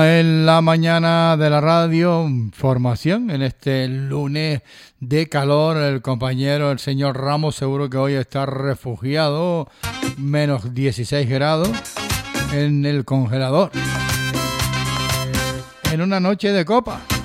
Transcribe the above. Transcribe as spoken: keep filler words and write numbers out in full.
En la mañana de la radio, formación en este lunes de calor. El compañero, el señor Ramos, seguro que hoy está refugiado, menos dieciséis grados en el congelador, en una noche de copa.